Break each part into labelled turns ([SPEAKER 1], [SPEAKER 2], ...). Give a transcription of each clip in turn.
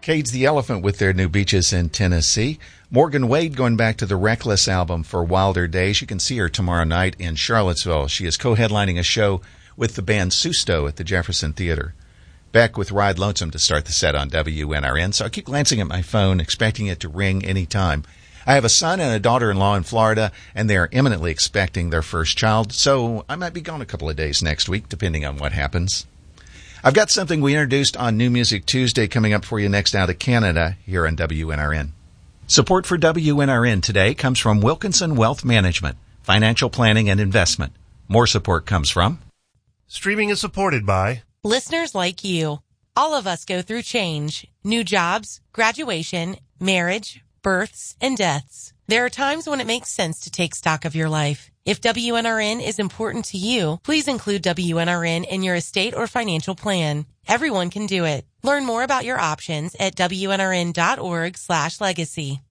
[SPEAKER 1] Cade's the Elephant with their new Beaches in Tennessee. Morgan Wade going back to the Reckless album for Wilder Days. You can see her tomorrow night in Charlottesville. She is co-headlining a show with the band Susto at the Jefferson Theater. Beck with Ride Lonesome to start the set on WNRN. So I keep glancing at my phone, expecting it to ring any time. I have a son and a daughter-in-law in Florida, and they are imminently expecting their first child, so I might be gone a couple of days next week, depending on what happens. I've got something we introduced on New Music Tuesday coming up for you next out of Canada here on WNRN. Support for WNRN today comes from Wilkinson Wealth Management, financial planning and investment. More support comes from...
[SPEAKER 2] Streaming is supported by...
[SPEAKER 3] listeners like you. All of us go through change, new jobs, graduation, marriage, births, and deaths. There are times when it makes sense to take stock of your life. If WNRN is important to you, please include WNRN in your estate or financial plan. Everyone can do it. Learn more about your options at WNRN.org/legacy.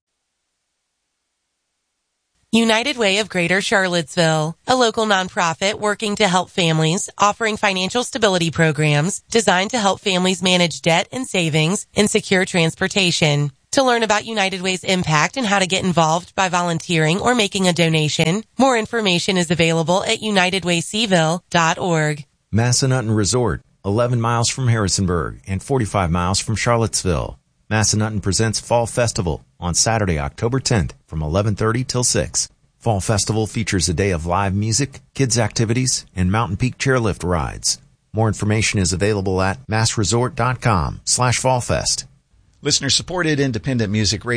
[SPEAKER 3] United Way of Greater Charlottesville, a local nonprofit working to help families, offering financial stability programs designed to help families manage debt and savings and secure transportation. To learn about United Way's impact and how to get involved by volunteering or making a donation, more information is available at unitedwaycville.org.
[SPEAKER 4] Massanutten Resort, 11 miles from Harrisonburg and 45 miles from Charlottesville. Massanutten presents Fall Festival on Saturday, October 10th from 11:30 till 6. Fall Festival features a day of live music, kids activities, and Mountain Peak chairlift rides. More information is available at massresort.com/fallfest.
[SPEAKER 1] Listener-supported independent music radio.